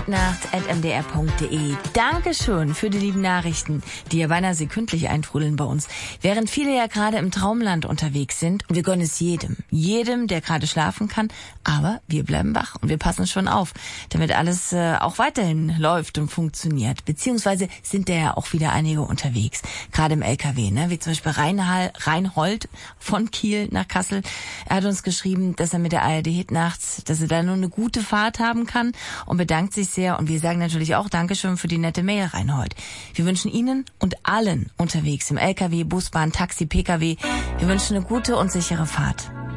hitnacht@mdr.de. Dankeschön für die lieben Nachrichten, die ja beinahe sekündlich eintrudeln bei uns. Während viele ja gerade im Traumland unterwegs sind, und wir gönnen es jedem, der gerade schlafen kann, aber wir bleiben wach und wir passen schon auf, damit alles auch weiterhin läuft und funktioniert. Beziehungsweise sind da ja auch wieder einige unterwegs, gerade im LKW, ne? Wie zum Beispiel Reinhold von Kiel nach Kassel. Er hat uns geschrieben, dass er mit der ARD Hitnachts, dass er da nur eine gute Fahrt haben kann und bedankt sich sehr. Und wir sagen natürlich auch Dankeschön für die nette Mail, Reinhold. Wir wünschen Ihnen und allen unterwegs im LKW, Busbahn, Taxi, PKW, wir wünschen eine gute und sichere Fahrt.